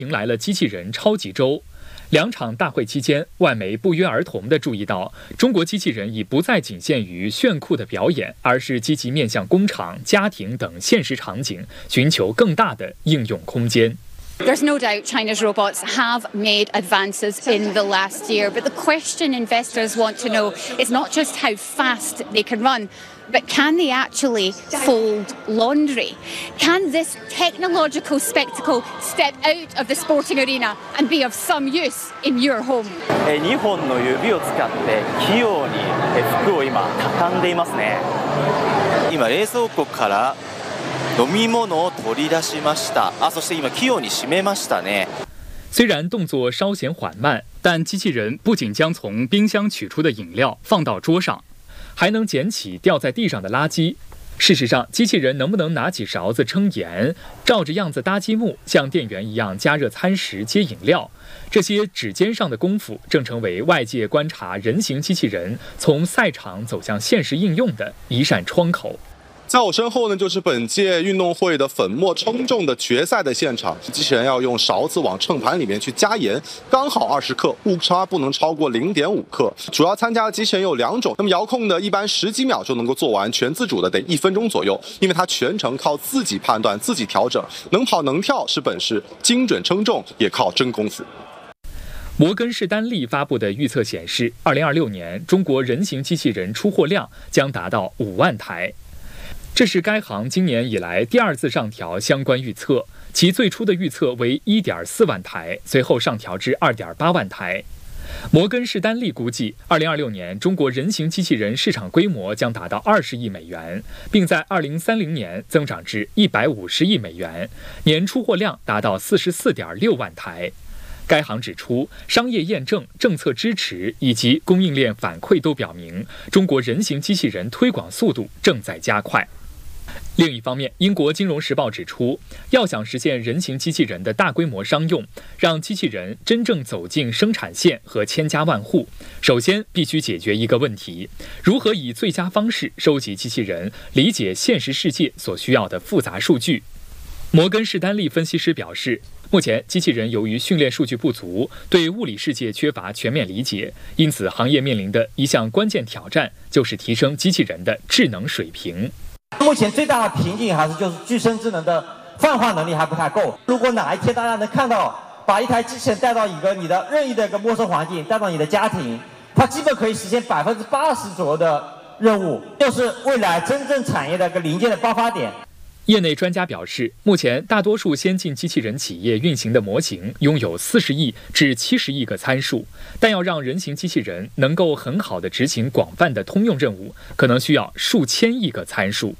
迎来了机器人超级周。2场大会期间，外媒不约而同地注意到，中国机器人已不再仅限于炫酷的表演，而是积极面向工厂、家庭等现实场景，寻求更大的应用空间。 There's no doubt China's robots have made advances in the last year, but the question investors want to know is not just how fast they can run, but can they actually fold laundry? Can this technological spectacle step out of the sporting arena and be of some use in your home? 2本の指を使って器用に服を今畳んでいますね。 今冷蔵庫から飲み物を取り出しました。そして今器用に閉めましたね。 虽然动作稍显缓慢，但机器人不仅将从冰箱取出的饮料放到桌上，还能捡起掉在地上的垃圾。事实上，机器人能不能拿起勺子称盐，照着样子搭积木，像店员一样加热餐食、接饮料，这些指尖上的功夫，正成为外界观察人形机器人从赛场走向现实应用的一扇窗口。 在我身后呢，就是本届运动会的粉末称重的决赛的现场。机器人要用勺子往秤盘里面去加盐，刚好20克，误差不能超过0.5克。主要参加的机器人有2种，那么遥控的一般10几秒就能够做完，全自主的得1分钟左右，因为它全程靠自己判断、自己调整，能跑能跳是本事，精准称重也靠真功夫。 摩根士丹利发布的预测显示，2026年中国人形机器人出货量将达到5万台。这是该行今年以来第2次上调相关预测，其最初的预测为1.4万台，随后上调至2.8万台。摩根士丹利估计，2026年中国人形机器人市场规模将达到20亿美元，并在2030年增长至150亿美元，年出货量达到44.6万台。该行指出，商业验证、政策支持以及供应链反馈都表明，中国人形机器人推广速度正在加快。另一方面，英国金融时报指出，要想实现人形机器人的大规模商用，让机器人真正走进生产线和千家万户，首先必须解决一个问题：如何以最佳方式收集机器人理解现实世界所需要的复杂数据。摩根士丹利分析师表示，目前机器人由于训练数据不足，对物理世界缺乏全面理解，因此行业面临的一项关键挑战就是提升机器人的智能水平。 目前最大的瓶颈还是就是具身智能的泛化能力还不太够。如果哪一天大家能看到，把一台机器人带到一个你的任意的一个陌生环境，带到你的家庭，它基本可以实现80%左右的任务，就是未来真正产业的一个零件的爆发点。 业内专家表示，目前大多数先进机器人企业运行的模型拥有40亿至70亿个参数，但要让人形机器人能够很好地执行广泛的通用任务，可能需要数千亿个参数。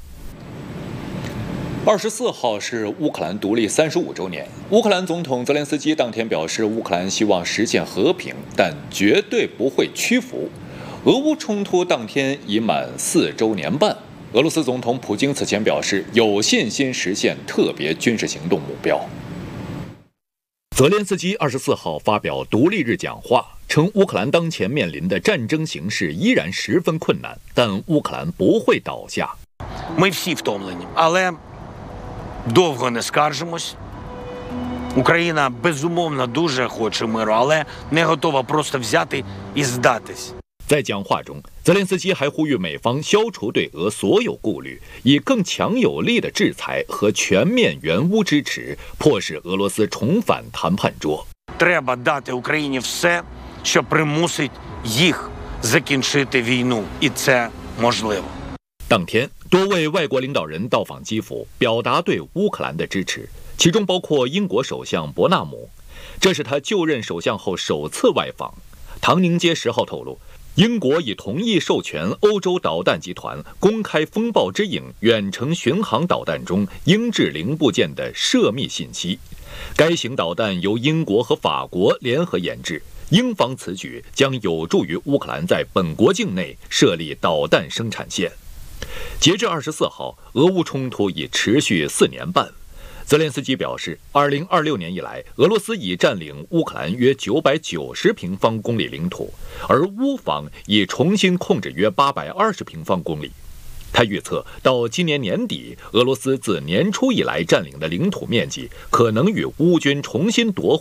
24号是乌克兰独立35周年，乌克兰总统泽连斯基当天表示，乌克兰希望实现和平，但绝对不会屈服。俄乌冲突当天已满4周年半。俄罗斯总统普京此前表示，有信心实现特别军事行动目标。泽连斯基24号发表独立日讲话，称乌克兰当前面临的战争形势依然十分困难，但乌克兰不会倒下。 Ми всі втомлені, але довго не скаржимось. Україна безумовно дуже хоче миру, але не готова просто взяти і здатись. 在讲话中，泽连斯基还呼吁美方消除对俄所有顾虑，以更强有力的制裁和全面援乌支持，迫使俄罗斯重返谈判桌。 Треба дати Україні все, що примусить їх закінчити війну, і це можливо. 当天，多位外国领导人到访基辅，表达对乌克兰的支持，其中包括英国首相伯纳姆，这是他就任首相后首次外访。唐宁街10号透露，英国已同意授权欧洲导弹集团公开风暴之影远程巡航导弹中英制零部件的涉密信息。该型导弹由英国和法国联合研制，英方此举将有助于乌克兰在本国境内设立导弹生产线。截至24号，俄乌冲突已持续4年半。泽连斯基表示，2026年以来，俄罗斯已占领乌克兰约990平方公里领土，而乌方已重新控制约820平方公里。他他预测，到今年年底，俄罗斯自年初以来占领的领土面积可能与乌军重新夺